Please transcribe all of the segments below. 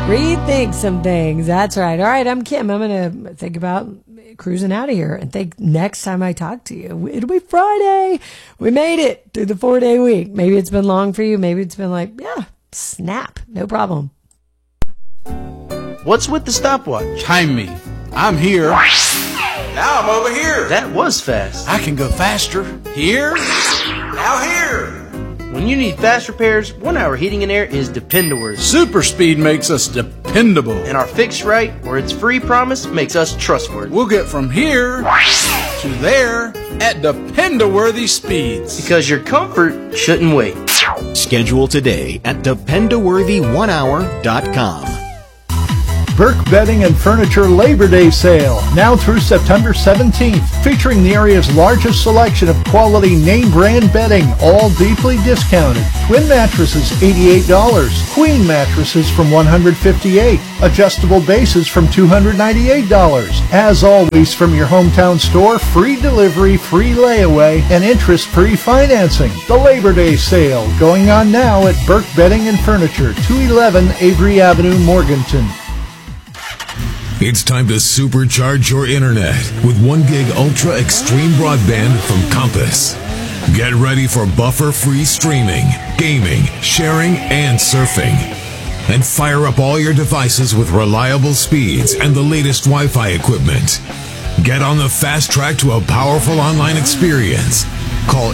Rethink some things. That's right. All right, I'm Kim. I'm going to think about cruising out of here and think next time I talk to you, it'll be Friday. We made it through the 4-day week. Maybe it's been long for you. Maybe it's been like, yeah, snap. No problem. What's with the stopwatch? Time me. I'm here. Now I'm over here. That was fast. I can go faster. Here. Now here. When you need fast repairs, 1 Hour Heating and Air is dependable. Super speed makes us dependable. And our fix right or it's free promise makes us trustworthy. We'll get from here to there at dependable speeds. Because your comfort shouldn't wait. Schedule today at dependable1hour.com. Burke Bedding and Furniture Labor Day Sale, now through September 17th, featuring the area's largest selection of quality name brand bedding, all deeply discounted. Twin mattresses, $88. Queen mattresses from $158. Adjustable bases from $298. As always, from your hometown store, free delivery, free layaway, and interest-free financing. The Labor Day Sale, going on now at Burke Bedding and Furniture, 211 Avery Avenue, Morganton. It's time to supercharge your internet with 1 gig ultra extreme broadband from Compass. Get ready for buffer-free streaming, gaming, sharing, and surfing. And fire up all your devices with reliable speeds and the latest Wi-Fi equipment. Get on the fast track to a powerful online experience. Call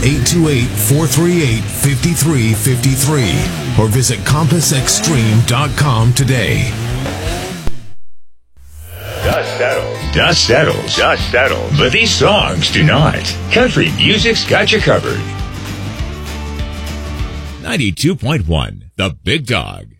828-438-5353 or visit compassextreme.com today. Dust settles. But these songs do not. Country music's got you covered. 92.1, The Big Dog.